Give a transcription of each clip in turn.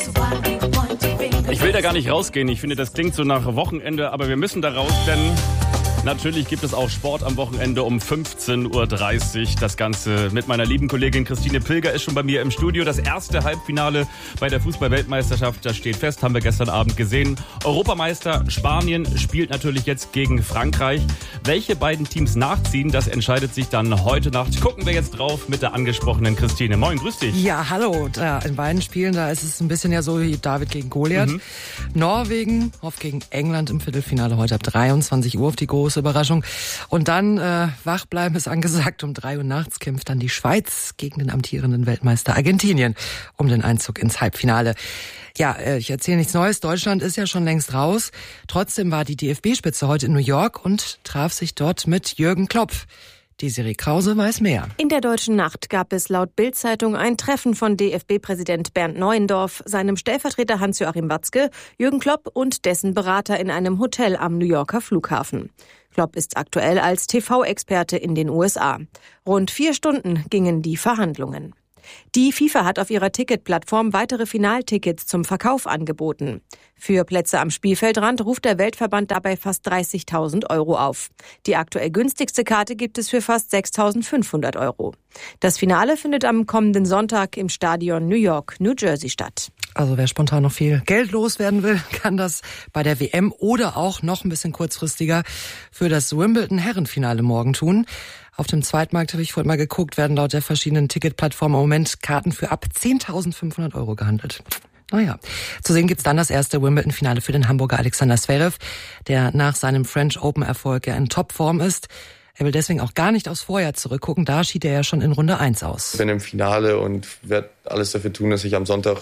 Ich will da gar nicht rausgehen. Ich finde, das klingt so nach Wochenende, aber wir müssen da raus, denn natürlich gibt es auch Sport am Wochenende um 15.30 Uhr. Das Ganze mit meiner lieben Kollegin Christine Pilger ist schon bei mir im Studio. Das erste Halbfinale bei der Fußball-Weltmeisterschaft, das steht fest, haben wir gestern Abend gesehen. Europameister Spanien spielt natürlich jetzt gegen Frankreich. Welche beiden Teams nachziehen, das entscheidet sich dann heute Nacht. Gucken wir jetzt drauf mit der angesprochenen Christine. Moin, grüß dich. Ja, hallo. In beiden Spielen, da ist es ein bisschen ja so wie David gegen Goliath. Norwegen hofft gegen England im Viertelfinale heute ab 23 Uhr auf die große Überraschung. Und dann wach bleiben ist angesagt. Um 3 Uhr nachts kämpft dann die Schweiz gegen den amtierenden Weltmeister Argentinien um den Einzug ins Halbfinale. Ja, ich erzähle nichts Neues. Deutschland ist ja schon längst raus. Trotzdem war die DFB-Spitze heute in New York und traf sich dort mit Jürgen Klopp. Desiree Krause weiß mehr. In der Deutschen Nacht gab es laut Bild-Zeitung ein Treffen von DFB-Präsident Bernd Neuendorf, seinem Stellvertreter Hans-Joachim Watzke, Jürgen Klopp und dessen Berater in einem Hotel am New Yorker Flughafen. Klopp ist aktuell als TV-Experte in den USA. Rund 4 Stunden gingen die Verhandlungen. Die FIFA hat auf ihrer Ticketplattform weitere Finaltickets zum Verkauf angeboten. Für Plätze am Spielfeldrand ruft der Weltverband dabei fast 30.000 Euro auf. Die aktuell günstigste Karte gibt es für fast 6.500 Euro. Das Finale findet am kommenden Sonntag im Stadion New York, New Jersey statt. Also wer spontan noch viel Geld loswerden will, kann das bei der WM oder auch noch ein bisschen kurzfristiger für das Wimbledon-Herrenfinale morgen tun. Auf dem Zweitmarkt, habe ich vorhin mal geguckt, werden laut der verschiedenen Ticketplattformen im Moment Karten für ab 10.500 Euro gehandelt. Naja, zu sehen gibt's dann das erste Wimbledon-Finale für den Hamburger Alexander Zverev, der nach seinem French Open-Erfolg ja in Topform ist. Er will deswegen auch gar nicht aufs Vorjahr zurückgucken, da schied er ja schon in Runde 1 aus. Ich bin im Finale und werde alles dafür tun, dass ich am Sonntag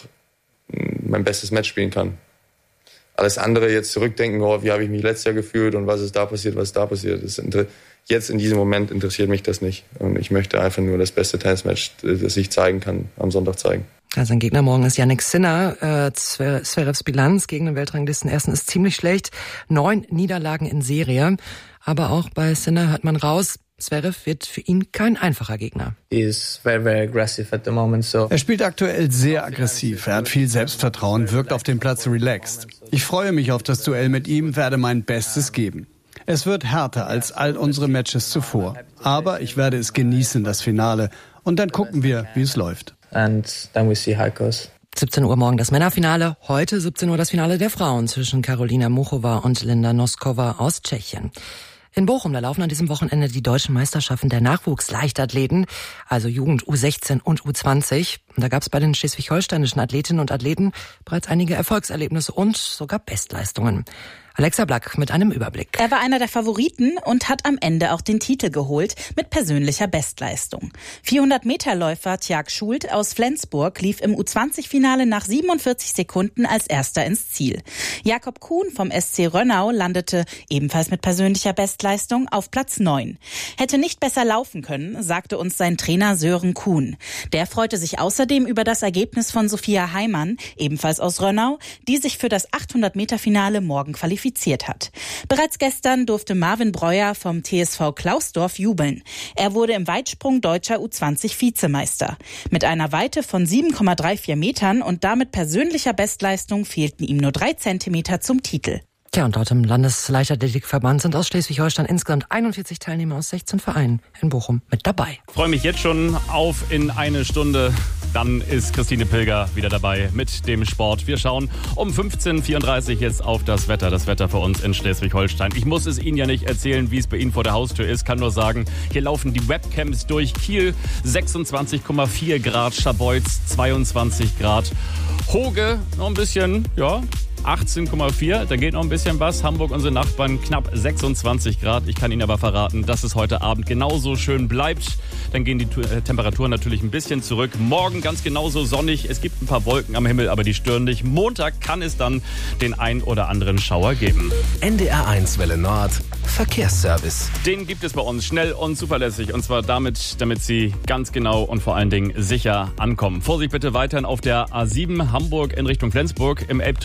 mein bestes Match spielen kann. Alles andere jetzt zurückdenken, wie habe ich mich letztes Jahr gefühlt und was ist da passiert, jetzt in diesem Moment interessiert mich das nicht. Und ich möchte einfach nur das beste Tennismatch, das ich zeigen kann, am Sonntag zeigen. Ja, sein Gegner morgen ist Jannik Sinner. Zverevs Bilanz gegen den Weltranglisten-Ersten ist ziemlich schlecht. 9 Niederlagen in Serie. Aber auch bei Sinner hört man raus, Zverev wird für ihn kein einfacher Gegner. Er spielt aktuell sehr aggressiv. Er hat viel Selbstvertrauen, wirkt auf dem Platz relaxed. Ich freue mich auf das Duell mit ihm, werde mein Bestes geben. Es wird härter als all unsere Matches zuvor. Aber ich werde es genießen, das Finale. Und dann gucken wir, wie es läuft. 17 Uhr morgen das Männerfinale. Heute 17 Uhr das Finale der Frauen zwischen Karolina Muchova und Linda Noskova aus Tschechien. In Bochum, da laufen an diesem Wochenende die deutschen Meisterschaften der Nachwuchsleichtathleten, also Jugend U16 und U20. Und da gab es bei den schleswig-holsteinischen Athletinnen und Athleten bereits einige Erfolgserlebnisse und sogar Bestleistungen. Alexa Black mit einem Überblick. Er war einer der Favoriten und hat am Ende auch den Titel geholt mit persönlicher Bestleistung. 400-Meter-Läufer Tjag Schult aus Flensburg lief im U20-Finale nach 47 Sekunden als Erster ins Ziel. Jakob Kuhn vom SC Rönnau landete ebenfalls mit persönlicher Bestleistung auf Platz 9. Hätte nicht besser laufen können, sagte uns sein Trainer Sören Kuhn. Der freute sich außerdem über das Ergebnis von Sophia Heimann, ebenfalls aus Rönnau, die sich für das 800-Meter-Finale morgen qualifiziert hat. Bereits gestern durfte Marvin Breuer vom TSV Klausdorf jubeln. Er wurde im Weitsprung deutscher U20-Vizemeister. Mit einer Weite von 7,34 Metern und damit persönlicher Bestleistung fehlten ihm nur 3 Zentimeter zum Titel. Tja, und laut dem Landesleichtathletikverband sind aus Schleswig-Holstein insgesamt 41 Teilnehmer aus 16 Vereinen in Bochum mit dabei. Ich freue mich jetzt schon auf in eine Stunde. Dann ist Christine Pilger wieder dabei mit dem Sport. Wir schauen um 15.34 Uhr jetzt auf das Wetter für uns in Schleswig-Holstein. Ich muss es Ihnen ja nicht erzählen, wie es bei Ihnen vor der Haustür ist. Kann nur sagen, hier laufen die Webcams durch. Kiel 26,4 Grad, Scharbeutz 22 Grad. Hoge noch ein bisschen, 18,4, da geht noch ein bisschen was. Hamburg, unsere Nachbarn, knapp 26 Grad. Ich kann Ihnen aber verraten, dass es heute Abend genauso schön bleibt. Dann gehen die Temperaturen natürlich ein bisschen zurück. Morgen ganz genauso sonnig. Es gibt ein paar Wolken am Himmel, aber die stören nicht. Montag kann es dann den ein oder anderen Schauer geben. NDR1 Welle Nord, Verkehrsservice. Den gibt es bei uns schnell und zuverlässig. Und zwar damit Sie ganz genau und vor allen Dingen sicher ankommen. Vorsicht bitte weiterhin auf der A7 Hamburg in Richtung Flensburg. Im Elbtunnel steht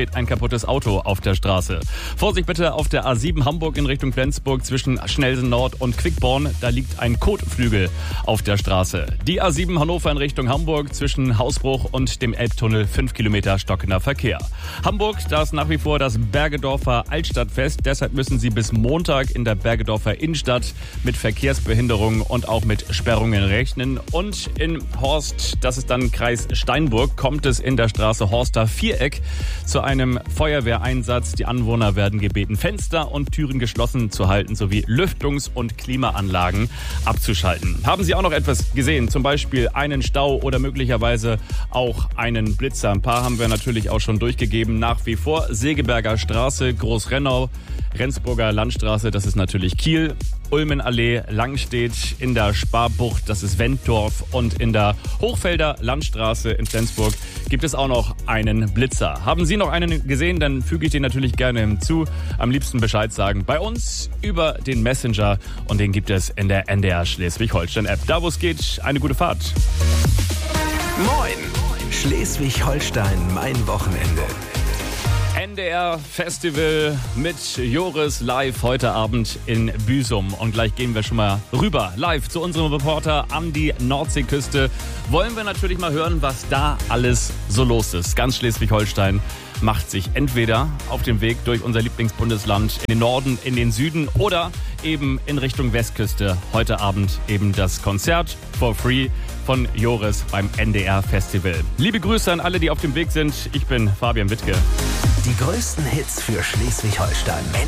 steht ein kaputtes Auto auf der Straße. Vorsicht bitte auf der A7 Hamburg in Richtung Flensburg zwischen Schnelsen Nord und Quickborn. Da liegt ein Kotflügel auf der Straße. Die A7 Hannover in Richtung Hamburg zwischen Hausbruch und dem Elbtunnel 5 Kilometer stockender Verkehr. Hamburg, da ist nach wie vor das Bergedorfer Altstadtfest. Deshalb müssen Sie bis Montag in der Bergedorfer Innenstadt mit Verkehrsbehinderungen und auch mit Sperrungen rechnen. Und in Horst, das ist dann Kreis Steinburg, kommt es in der Straße Horster Viereck zu einem Feuerwehreinsatz. Die Anwohner werden gebeten, Fenster und Türen geschlossen zu halten sowie Lüftungs- und Klimaanlagen abzuschalten. Haben Sie auch noch etwas gesehen? Zum Beispiel einen Stau oder möglicherweise auch einen Blitzer. Ein paar haben wir natürlich auch schon durchgegeben. Nach wie vor Segeberger Straße, Großrennau, Rendsburger Landstraße, das ist natürlich Kiel. Ulmenallee, Langstedt, in der Sparbucht, das ist Wenddorf, und in der Hochfelder Landstraße in Flensburg gibt es auch noch einen Blitzer. Haben Sie noch einen gesehen, dann füge ich den natürlich gerne hinzu. Am liebsten Bescheid sagen bei uns über den Messenger, und den gibt es in der NDR Schleswig-Holstein-App. Da wo es geht, eine gute Fahrt. Moin! Schleswig-Holstein, mein Wochenende. NDR Festival mit Joris live heute Abend in Büsum. Und gleich gehen wir schon mal rüber live zu unserem Reporter an die Nordseeküste. Wollen wir natürlich mal hören, was da alles so los ist. Ganz Schleswig-Holstein macht sich entweder auf den Weg durch unser Lieblingsbundesland in den Norden, in den Süden oder eben in Richtung Westküste. Heute Abend eben das Konzert for free von Joris beim NDR Festival. Liebe Grüße an alle, die auf dem Weg sind. Ich bin Fabian Wittke. Die größten Hits für Schleswig-Holstein.